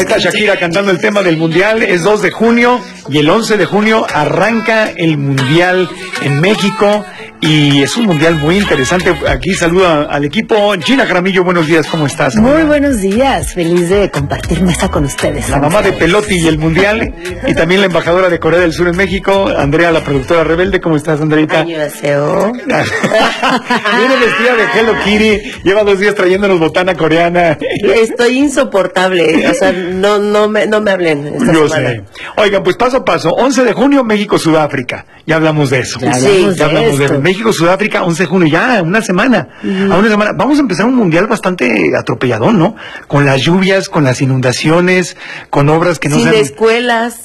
Ahí está Shakira cantando el tema del Mundial. Es 2 de junio y el 11 de junio arranca el Mundial en México. Y es un Mundial muy interesante. Aquí saluda al equipo. Gina Jaramillo, buenos días, ¿cómo estás? Muy buenos días, feliz de compartir mesa con ustedes. La mamá de Pelotti y el Mundial, y también la embajadora de Corea del Sur en México, Andrea, la productora rebelde. ¿Cómo estás, Andreita? Viene vestida de Hello Kitty, lleva 2 días trayéndonos botana coreana. Estoy insoportable, o sea, no me hablen. Yo sé. Oigan, pues paso a paso, 11 de junio, México-Sudáfrica. Ya hablamos de eso. Ya hablamos de esto. México-Sudáfrica, 11 de junio, ya, una semana. A una semana. Vamos a empezar un mundial bastante atropelladón, ¿no? Con las lluvias, con las inundaciones, con obras que no sin sean... escuelas,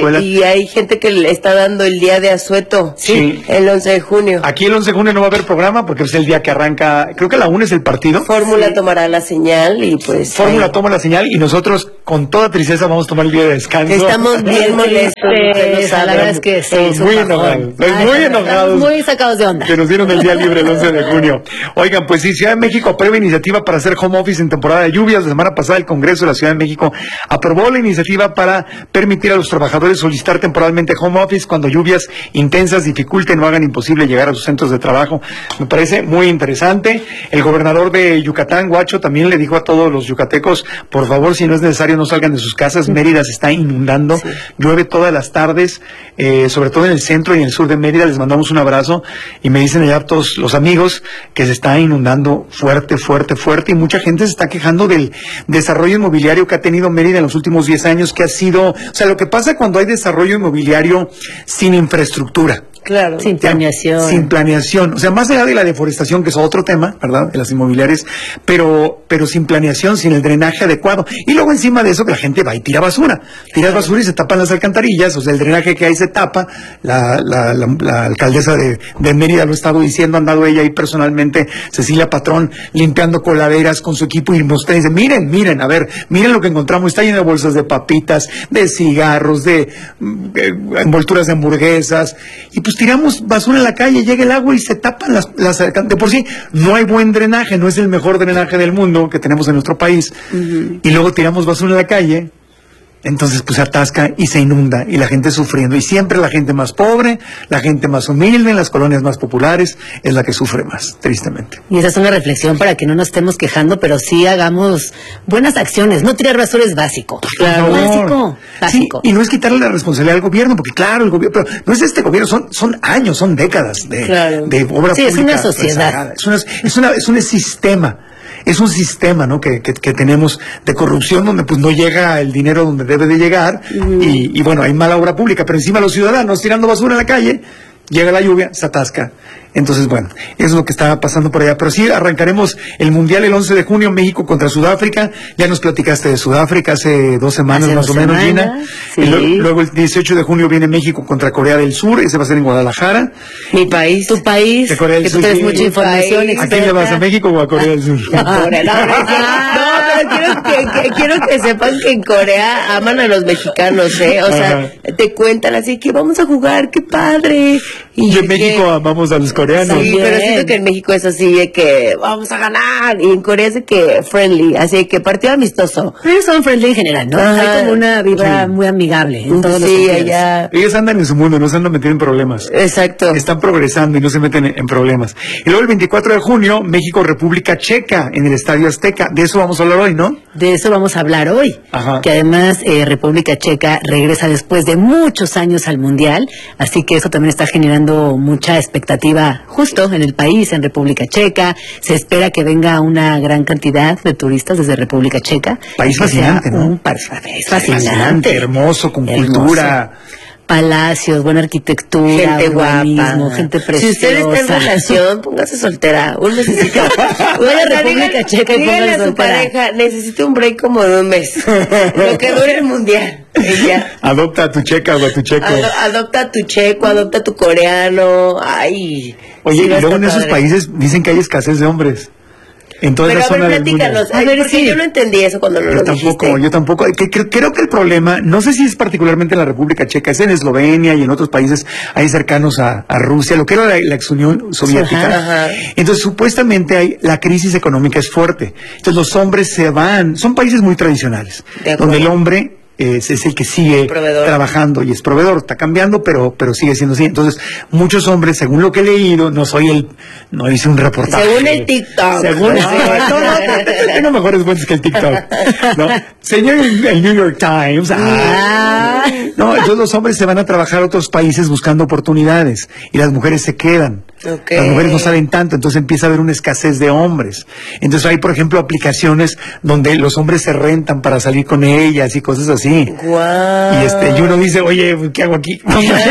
y hay gente que le está dando el día de asueto, sí, el 11 de junio. Aquí el 11 de junio no va a haber programa porque es el día que arranca, creo que a la 1 es el partido. Fórmula tomará la señal y pues... Fórmula toma la señal y nosotros con toda tristeza vamos a tomar el día de descanso. Estamos bien molestos. La verdad es que sí, muy enojados. Muy enojados. Muy sacados de onda. Que nos dieron el día libre el 11 de junio. Oigan, pues sí, Ciudad de México aprueba iniciativa para hacer home office en temporada de lluvias. La semana pasada el Congreso de la Ciudad de México aprobó la iniciativa para permitir a los trabajadores solicitar temporalmente home office cuando lluvias intensas dificulten o hagan imposible llegar a sus centros de trabajo. Me parece muy interesante. El gobernador de Yucatán, Huacho, también le dijo a todos los yucatecos, por favor, si no es necesario, no salgan de sus casas. Mérida se está inundando, llueve todas las tardes, sobre todo en el centro y en el sur de Mérida. Les mandamos un abrazo y me dicen allá todos los amigos que se está inundando fuerte, y mucha gente se está quejando del desarrollo inmobiliario que ha tenido Mérida en los últimos 10 años, que ha sido, o sea, lo que pasa cuando hay desarrollo inmobiliario sin infraestructura. Claro. Sin planeación. Sin planeación. O sea, más allá de la deforestación, que es otro tema, ¿verdad? De las inmobiliarias, pero sin planeación, sin el drenaje adecuado. Y luego encima de eso que la gente va y tira basura. Tiras basura y se tapan las alcantarillas, o sea, el drenaje que hay se tapa. La alcaldesa de Mérida lo ha estado diciendo, ha andado ella ahí personalmente, Cecilia Patrón, limpiando coladeras con su equipo y ustedes dicen, miren, a ver, miren lo que encontramos. Está lleno de bolsas de papitas, de cigarros, de envolturas de hamburguesas, y pues tiramos basura en la calle, llega el agua y se tapan las de por sí no hay buen drenaje, no es el mejor drenaje del mundo que tenemos en nuestro país, y luego tiramos basura en la calle, entonces pues se atasca y se inunda y la gente sufriendo, y siempre la gente más pobre, la gente más humilde en las colonias más populares es la que sufre más, tristemente. Y esa es una reflexión para que no nos estemos quejando, pero sí hagamos buenas acciones. No tirar basura es básico. Claro. Básico. Sí, y no es quitarle la responsabilidad al gobierno, porque claro, el gobierno, pero no es este gobierno, son años, son décadas de obra pública. Sí, es una sociedad. Es un sistema. Es un sistema, ¿no? que tenemos de corrupción, donde pues no llega el dinero donde debe de llegar, y bueno, hay mala obra pública, pero encima los ciudadanos tirando basura en la calle, llega la lluvia, se atasca. Entonces, bueno, eso es lo que está pasando por allá. Pero sí, arrancaremos el Mundial el 11 de junio, México contra Sudáfrica. Ya nos platicaste de Sudáfrica hace 2 semanas más o menos, Gina. Sí. Y luego el 18 de junio viene México contra Corea del Sur. Ese va a ser en Guadalajara. Mi país. Tu país, de Corea del que Sur, tú tienes sí. mucha información. ¿A quién le vas, a México o a Corea del Sur? No, pero quiero que sepan que en Corea aman a los mexicanos, ¿eh? O sea, te cuentan así que vamos a jugar, qué padre. Y en México amamos a los coreanos. Sí, pero siento que en México es así de que vamos a ganar, y en Corea es de que friendly, así de que partido amistoso. Ellos son friendly en general, ¿no? Hay como una vibra muy amigable en todos los sentidos. Allá. Ellos andan en su mundo, no se andan metiendo en problemas. Exacto. Están progresando y no se meten en problemas. Y luego el 24 de junio, México, República Checa, en el Estadio Azteca. De eso vamos a hablar hoy, ¿no? De eso vamos a hablar hoy. Ajá. Que además República Checa regresa después de muchos años al Mundial, así que eso también está generando mucha expectativa justo en el país, en República Checa. Se espera que venga una gran cantidad de turistas desde República Checa. País fascinante, ¿no? Un país fascinante. Hermoso, con cultura. Palacios, buena arquitectura, gente guapa, gente preciosa. Si usted está en relación, póngase soltera. Uno necesita. Vaya a República Checa y póngase a su pareja, necesito un break como de 1 mes. Lo que dure el mundial. Ella. Adopta a tu checa o a tu checo. Adopta a tu checo, adopta a tu coreano. Ay. Oye, sí, y luego en esos padre. países dicen que hay escasez de hombres. en toda Pero esa a ver, zona del mundo. platícanos. A ver, porque sí. yo no entendí eso cuando lo dijiste. Yo tampoco. Creo que el problema, no sé si es particularmente en la República Checa, es en Eslovenia y en otros países ahí cercanos a Rusia, lo que era la ex Unión Soviética. Ajá. Entonces, supuestamente la crisis económica es fuerte. Entonces, los hombres se van, son países muy tradicionales, De acuerdo. donde el hombre es el que sigue Proveedor. trabajando y es proveedor, está cambiando, pero sigue siendo así. Entonces, muchos hombres, según lo que he leído, no hice un reportaje. Según el TikTok. Según tengo mejores fuentes que el TikTok. ¿No? Señor el New York Times. No, entonces los hombres se van a trabajar a otros países buscando oportunidades y las mujeres se quedan. Ok. Las mujeres no salen tanto, entonces empieza a haber una escasez de hombres. Entonces hay, por ejemplo, aplicaciones donde los hombres se rentan para salir con ellas y cosas así. Guau. Y uno dice, oye, ¿qué hago aquí?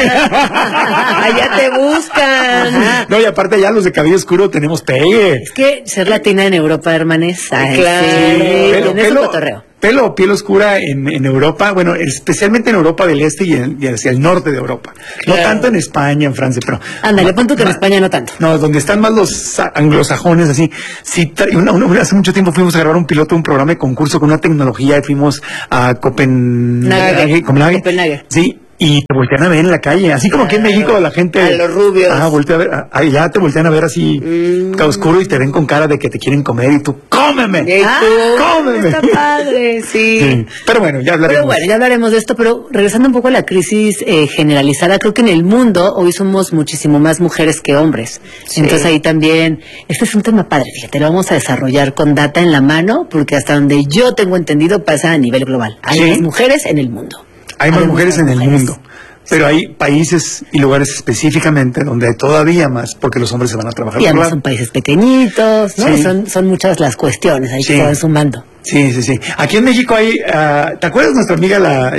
Allá te buscan. No, y aparte allá los de cabello oscuro tenemos pegue. Es que ser latina en Europa, hermanes. Ay, Claro. sí, Pelo, en ese cotorreo. piel oscura en Europa, bueno, especialmente en Europa del Este y hacia el norte de Europa. Claro. No tanto en España, en Francia, pero... Ándale, pon tú que en España no tanto. No, donde están más los anglosajones, así. Sí, hace mucho tiempo fuimos a grabar un piloto, un programa de concurso con una tecnología y fuimos a Copenhague. Sí. Y te voltean a ver en la calle, así como aquí en México la gente... A los rubios. voltea a ver, allá te voltean a ver así, oscuro, y te ven con cara de que te quieren comer y tú, ¡cómeme! ¿Y tú? ¡Cómeme! Está padre, sí. Sí. Pero bueno, ya hablaremos. Pero bueno, ya hablaremos de esto, pero regresando un poco a la crisis generalizada, creo que en el mundo hoy somos muchísimo más mujeres que hombres. Sí. Entonces ahí también, este es un tema padre, fíjate, lo vamos a desarrollar con data en la mano, porque hasta donde yo tengo entendido pasa a nivel global. Hay Sí. más mujeres en el mundo. Hay más Hay mujeres en el mujeres. mundo, pero hay países y lugares específicamente donde hay todavía más, porque los hombres se van a trabajar. Y por además lado. son países pequeñitos, ¿no? Sí. Son muchas las cuestiones ahí Sí. que se van sumando. Sí. Aquí en México hay, ¿te acuerdas nuestra amiga La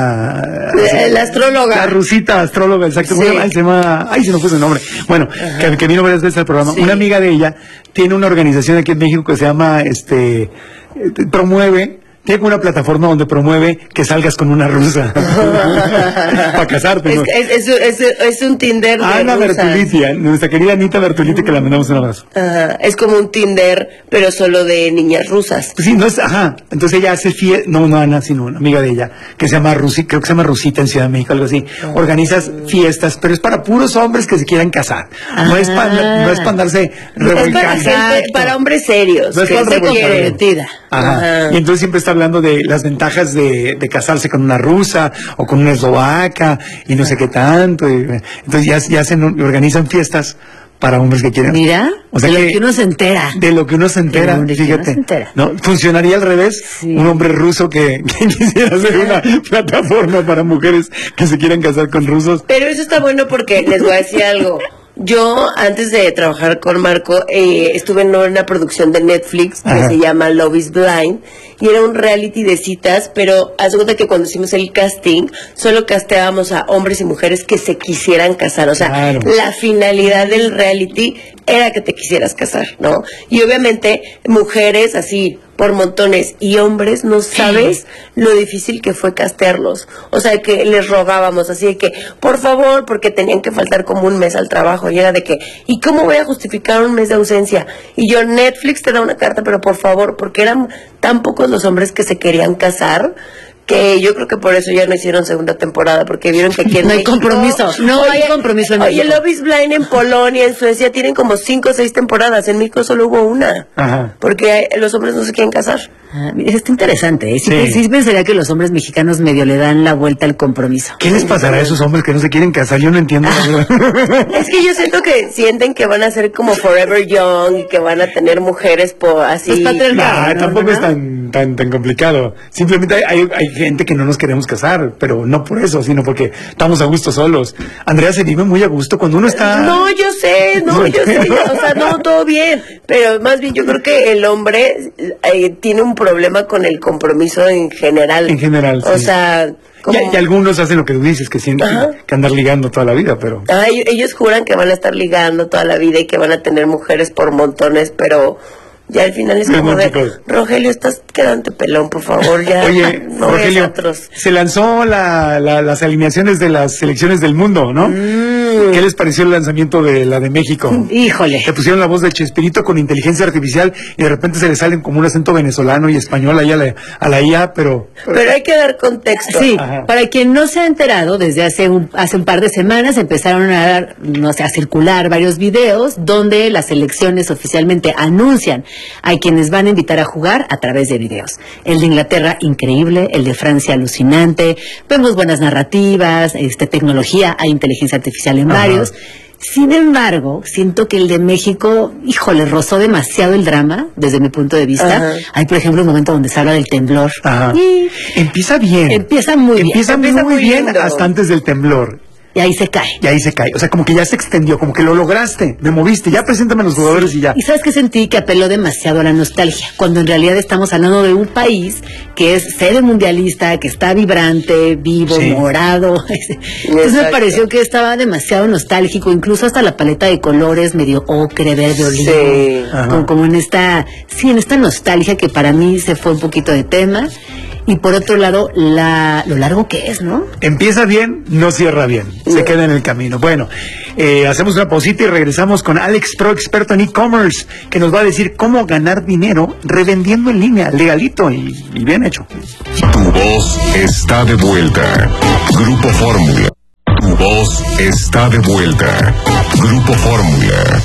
astróloga. La rusita astróloga, exacto. Sí. Se llama, se nos fue su nombre. Bueno, que vino varias veces al programa. Sí. Una amiga de ella tiene una organización aquí en México que se llama, tiene una plataforma donde promueve que salgas con una rusa para casarte. ¿no? Es un Tinder de Ana rusas. Bertoliti, nuestra querida Anita Bertoliti, que la mandamos un abrazo. Ajá, es como un Tinder, pero solo de niñas rusas. Pues sí, no es, entonces ella hace no Ana, sino una amiga de ella, que se llama creo que se llama Rusita en Ciudad de México, algo así. Organizas fiestas, pero es para puros hombres que se quieran casar. No es para andarse Es para revolcando. gente, para hombres serios. No es que para se revolcar. quieren. Comprometida. Ajá. Y entonces siempre está hablando de las ventajas de casarse con una rusa o con una eslovaca y no sé qué tanto. Entonces ya organizan fiestas para hombres que quieren. Mira, O sea de lo que- que uno se entera. De lo que uno se entera, De lo que uno fíjate. se entera. ¿No? Funcionaría al revés. Sí. Un hombre ruso que quisiera hacer una plataforma para mujeres que se quieran casar con rusos. Pero eso está bueno porque les voy a decir algo. Yo, antes de trabajar con Marco, estuve en una producción de Netflix que Ajá. se llama Love is Blind, y era un reality de citas, pero haz de cuenta que cuando hicimos el casting, solo casteábamos a hombres y mujeres que se quisieran casar. O sea, Claro. la finalidad del reality era que te quisieras casar, ¿no? Y obviamente, mujeres así, por montones, y hombres, no sabes lo difícil que fue castearlos. O sea, que les rogábamos así de que, por favor, porque tenían que faltar como un mes al trabajo, y era de que, ¿y cómo voy a justificar un mes de ausencia? Y yo, Netflix te da una carta, pero por favor, porque eran tan pocos los hombres que se querían casar, que yo creo que por eso ya no hicieron segunda temporada, porque vieron que aquí en No hay México- compromiso, no hay compromiso en Oye, México. Love is Blind en Polonia, en Suecia, tienen como 5 o 6 temporadas. En México solo hubo una. Ajá. Porque los hombres no se quieren casar. Mira, está interesante, ¿eh? Sí. Sí pensaría que los hombres mexicanos medio le dan la vuelta al compromiso. ¿Qué les pasará a esos hombres que no se quieren casar? Yo no entiendo. la verdad. Es que yo siento que sienten que van a ser como Forever Young y que van a tener mujeres así. Pues patriarcado. Nah, tampoco es tan complicado. Simplemente hay gente que no nos queremos casar, pero no por eso, sino porque estamos a gusto solos. Andrea se vive muy a gusto cuando uno está... No, yo sé, o sea, no, todo bien, pero más bien yo creo que el hombre tiene un problema con el compromiso en general. En general, O sí. sea, como... Y algunos hacen lo que tú dices, que sienten Ajá. que andar ligando toda la vida, pero... Ellos juran que van a estar ligando toda la vida y que van a tener mujeres por montones, pero ya al final es como de, Románticos. Rogelio, estás quedando pelón, por favor, ya. Oye, no veas Rogelio, otros. se lanzó las alineaciones de las selecciones del mundo, ¿no? ¿Qué les pareció el lanzamiento de la de México? Híjole. Le pusieron la voz de Chespirito con inteligencia artificial y de repente se le salen como un acento venezolano y español ahí a la IA, pero hay que dar contexto. Sí, Ajá. para quien no se ha enterado, desde hace un par de semanas empezaron a circular varios videos donde las selecciones oficialmente anuncian a quienes van a invitar a jugar a través de videos. El de Inglaterra, increíble, el de Francia, alucinante, vemos buenas narrativas, tecnología, hay inteligencia artificial en varios. Sin embargo, siento que el de México, híjole, rozó demasiado el drama, desde mi punto de vista. Ajá. Hay, por ejemplo, un momento donde se habla del temblor. Ajá. Y empieza bien. empieza muy bien. Empieza muy bien lindo. hasta antes del temblor. Y ahí se cae. Y ahí se cae. O sea, como que ya se extendió, como que lo lograste, me moviste, ya preséntame a los jugadores y ya. Y sabes que sentí que apeló demasiado a la nostalgia, cuando en realidad estamos hablando de un país que es sede mundialista, que está vibrante, vivo, Sí. morado. Entonces me pareció que estaba demasiado nostálgico, incluso hasta la paleta de colores medio ocre, verde, olivo. Sí. Ajá. Como en esta nostalgia que para mí se fue un poquito de tema. Y por otro lado, lo largo que es, ¿no? Empieza bien, no cierra bien, se queda en el camino. Bueno, hacemos una pausita y regresamos con Alex Pro, experto en e-commerce, que nos va a decir cómo ganar dinero revendiendo en línea, legalito y bien hecho. Tu voz está de vuelta. Grupo Fórmula. Tu voz está de vuelta. Grupo Fórmula.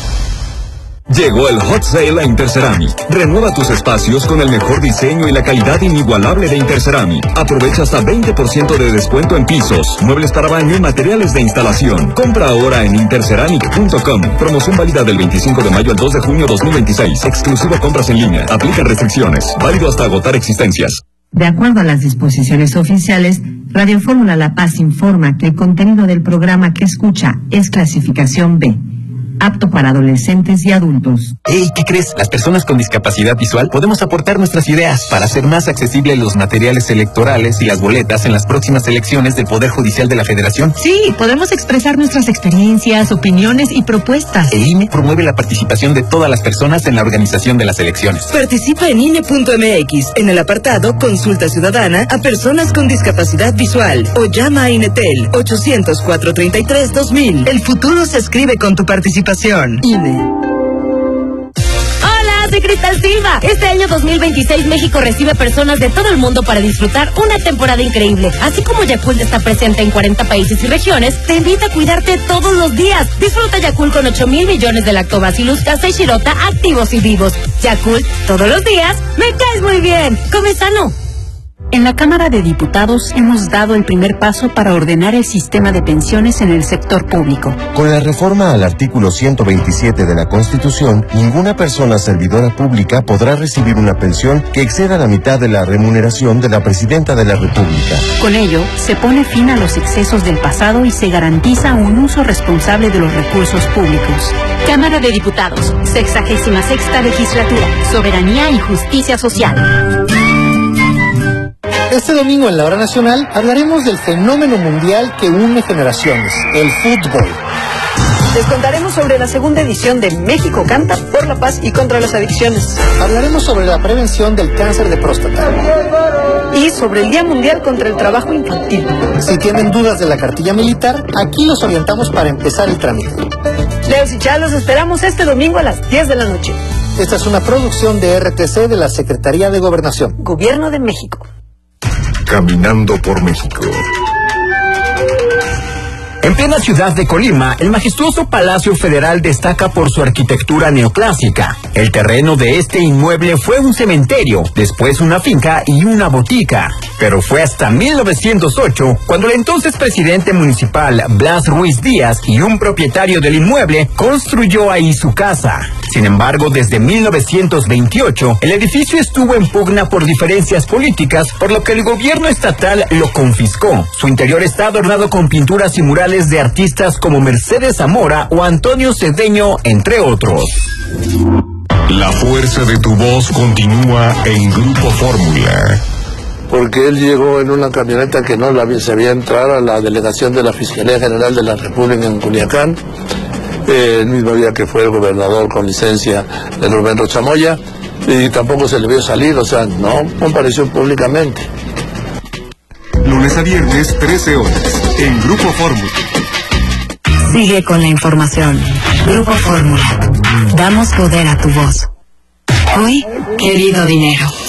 Llegó el Hot Sale a Interceramic. Renueva tus espacios con el mejor diseño y la calidad inigualable de Interceramic. Aprovecha hasta 20% de descuento en pisos, muebles para baño y materiales de instalación. Compra ahora en interceramic.com. Promoción válida del 25 de mayo al 2 de junio 2026. Exclusivo compras en línea. Aplican restricciones. Válido hasta agotar existencias. De acuerdo a las disposiciones oficiales, Radio Fórmula La Paz informa que el contenido del programa que escucha es clasificación B, apto para adolescentes y adultos. Hey, ¿qué crees? Las personas con discapacidad visual podemos aportar nuestras ideas para hacer más accesibles los materiales electorales y las boletas en las próximas elecciones del Poder Judicial de la Federación. Sí, podemos expresar nuestras experiencias, opiniones y propuestas. El INE promueve la participación de todas las personas en la organización de las elecciones. Participa en INE.mx en el apartado Consulta Ciudadana a personas con discapacidad visual o llama a INETEL 800-433-2000. El futuro se escribe con tu participación. INE. Hola, soy Cristal Silva. Este año 2026 México recibe personas de todo el mundo para disfrutar una temporada increíble. Así como Yakult está presente en 40 países y regiones, te invita a cuidarte todos los días. Disfruta Yakult con 8,000 millones de lactobacillus casei shirota activos y vivos. Yakult, todos los días, me caes muy bien. Come sano. En la Cámara de Diputados hemos dado el primer paso para ordenar el sistema de pensiones en el sector público. Con la reforma al artículo 127 de la Constitución, ninguna persona servidora pública podrá recibir una pensión que exceda la mitad de la remuneración de la Presidenta de la República. Con ello, se pone fin a los excesos del pasado y se garantiza un uso responsable de los recursos públicos. Cámara de Diputados, 66ª Legislatura, Soberanía y Justicia Social. Este domingo en la Hora Nacional hablaremos del fenómeno mundial que une generaciones, el fútbol. Les contaremos sobre la segunda edición de México Canta por la Paz y contra las Adicciones. Hablaremos sobre la prevención del cáncer de próstata. Y sobre el Día Mundial contra el Trabajo Infantil. Si tienen dudas de la cartilla militar, aquí los orientamos para empezar el trámite. Leos y Chá, los esperamos este domingo a las 10 de la noche. Esta es una producción de RTC de la Secretaría de Gobernación. Gobierno de México. Caminando por México. En plena ciudad de Colima, el majestuoso Palacio Federal destaca por su arquitectura neoclásica. El terreno de este inmueble fue un cementerio, después una finca y una botica. Pero fue hasta 1908 cuando el entonces presidente municipal Blas Ruiz Díaz y un propietario del inmueble construyó ahí su casa. Sin embargo, desde 1928, el edificio estuvo en pugna por diferencias políticas, por lo que el gobierno estatal lo confiscó. Su interior está adornado con pinturas y murales de artistas como Mercedes Zamora o Antonio Cedeño, entre otros. La fuerza de tu voz continúa en Grupo Fórmula. Porque él llegó en una camioneta que no se había entrado a la delegación de la Fiscalía General de la República en Culiacán, el mismo día que fue el gobernador con licencia de Rubén Rocha Moya, y tampoco se le vio salir, o sea, no compareció públicamente. Lunes a viernes, 13 horas, en Grupo Fórmula. Sigue con la información. Grupo Fórmula. Damos poder a tu voz. Hoy, querido dinero.